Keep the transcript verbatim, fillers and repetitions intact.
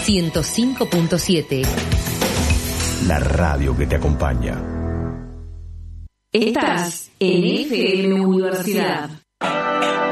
ciento cinco punto siete. La radio que te acompaña. Estás en F M Universidad.